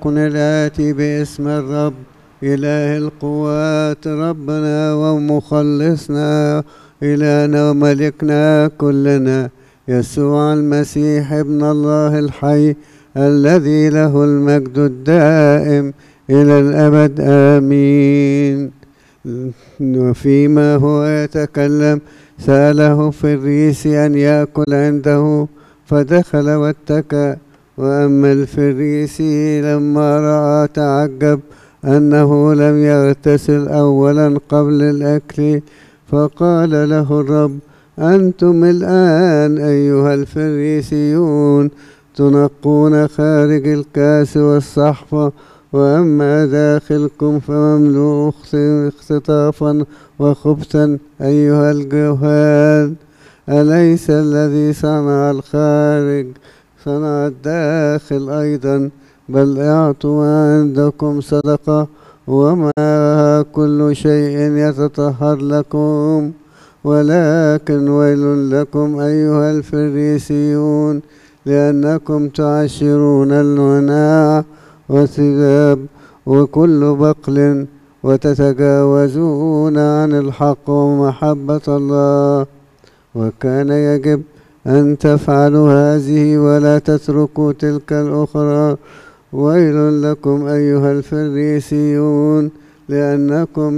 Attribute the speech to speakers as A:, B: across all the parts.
A: كن الآتي باسم الرب إله القوات ربنا ومخلصنا إلهنا وملكنا كلنا يسوع المسيح ابن الله الحي الذي له المجد الدائم إلى الأبد آمين. وفيما هو يتكلم سأله فريسي أن يأكل عنده فدخل واتكأ. وأما الفريسي لما رأى تعجب أنه لم يغتسل أولا قبل الأكل، فقال له الرب: أنتم الآن أيها الفريسيون تنقون خارج الكاس والصحفة، وأما داخلكم فمملوء اختطافا وخبثا أيها الجهال. أليس الذي صنع الخارج صنع الداخل أيضا؟ بل اعطوا عندكم صدقة وما كل شيء يتطهر لكم. ولكن ويل لكم أيها الفريسيون، لأنكم تعشرون العناع والثياب وكل بقل، وتتجاوزون عن الحق ومحبة الله، وكان يجب أن تفعلوا هذه ولا تتركوا تلك الأخرى. ويل لكم أيها الفريسيون، لأنكم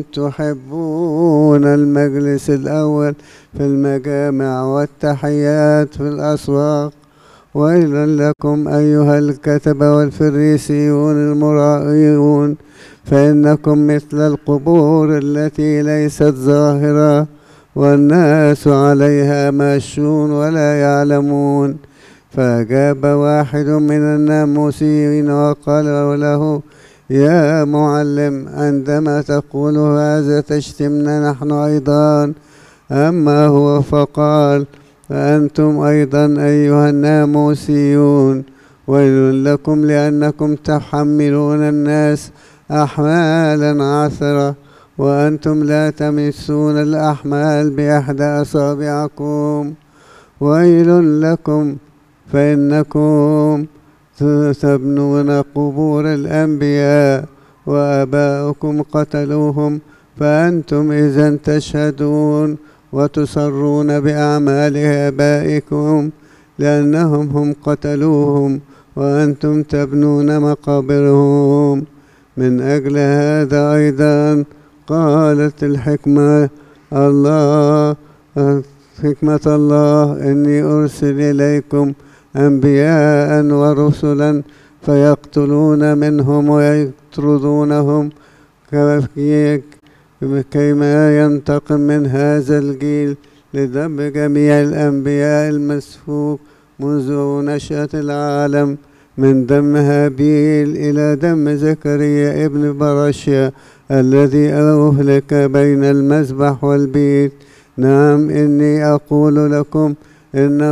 A: تحبون المجلس الأول في المجامع والتحيات في الأسواق. ويل لكم أيها الكتبة والفريسيون المرائيون، فإنكم مثل القبور التي ليست ظاهرة والناس عليها ماشون ولا يعلمون. فأجاب واحد من الناموسيين وقال له: يا معلم، عندما تقول هذا تشتمنا نحن أيضا. أما هو فقال: فأنتم أيضا أيها الناموسيون ويل لكم، لأنكم تحملون الناس أحمالا عثرة وأنتم لا تمسون الأحمال بإحدى أصابعكم. ويل لكم، فإنكم تبنون قبور الأنبياء وآباؤكم قتلوهم، فأنتم إذن تشهدون وتصرون بأعمال آبائكم، لأنهم هم قتلوهم وأنتم تبنون مقابرهم. من أجل هذا أيضا قالت حكمة الله: إني أرسل إليكم أنبياء ورسلا فيقتلون منهم ويطردونهم، كيما ينتقم من هذا الجيل لذنب جميع الأنبياء المسفوك منذ نشأة العالم، من دم هابيل إلى دم زكريا ابن برشيا الذي أهلك بين المذبح والبيت. نعم، إني أقول لكم إن